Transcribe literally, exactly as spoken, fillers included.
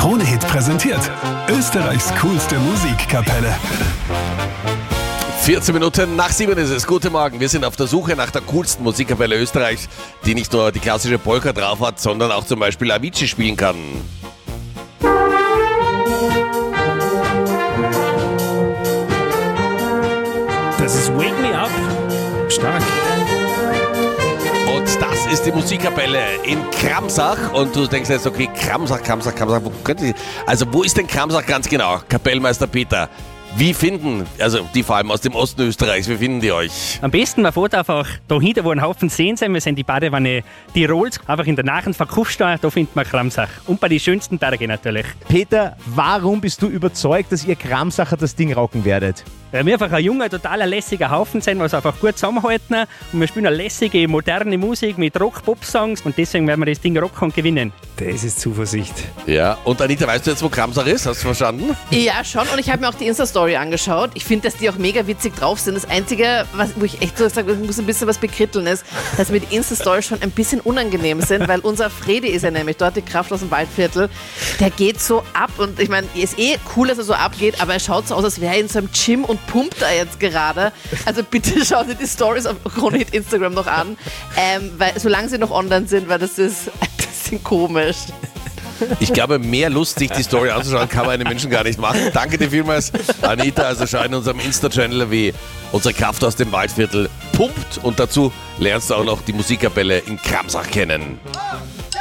Krone-Hit präsentiert. Österreichs coolste Musikkapelle. vierzehn Minuten nach sieben ist es. Guten Morgen. Wir sind auf der Suche nach der coolsten Musikkapelle Österreichs, die nicht nur die klassische Polka drauf hat, sondern auch zum Beispiel Avicii spielen kann. Das ist Wake Me Up. Stark. Und das ist die Musikkapelle in Kramsach. Und du denkst jetzt, okay, Kramsach, Kramsach, Kramsach, wo könnte die? Also wo ist denn Kramsach ganz genau? Kapellmeister Peter, wie finden, also die vor allem aus dem Osten Österreichs, wie finden die euch? Am besten, man fährt einfach da hinten, wo ein Haufen Seen sind. Wir sind die Badewanne Tirols, einfach in der Nahen Verkaufssteuer, da findet man Kramsach. Und bei den schönsten Bergen natürlich. Peter, warum bist du überzeugt, dass ihr Kramsacher das Ding rocken werdet? Weil wir einfach ein junger, totaler lässiger Haufen sind, was einfach gut zusammenhalten. Und wir spielen eine lässige, moderne Musik mit Rock-Pop-Songs. Und deswegen werden wir das Ding rocken und gewinnen. Das ist Zuversicht. Ja, und Anita, weißt du jetzt, wo Kramsach ist? Hast du verstanden? Ja, schon. Und ich habe mir auch die Insta-Story angeschaut. Ich finde, dass die auch mega witzig drauf sind. Das Einzige, was, wo ich echt so sage, ich muss ein bisschen was bekritteln, ist, dass mir die Insta-Stories schon ein bisschen unangenehm sind, weil unser Fredi ist ja nämlich dort, die Kraft aus dem Waldviertel, der geht so ab. Und ich meine, ist eh cool, dass er so abgeht, aber er schaut so aus, als wäre er in so einem Gym und pumpt da jetzt gerade. Also bitte schaut dir die Stories auf Krone-Hit Instagram noch an, ähm, weil solange sie noch online sind, weil das ist ein bisschen komisch. Ich glaube, mehr Lust, sich die Story anzuschauen, kann man einem Menschen gar nicht machen. Danke dir vielmals, Anita. Also schau in unserem Insta-Channel, wie unsere Kraft aus dem Waldviertel pumpt. Und dazu lernst du auch noch die Musikkapelle in Kramsach kennen.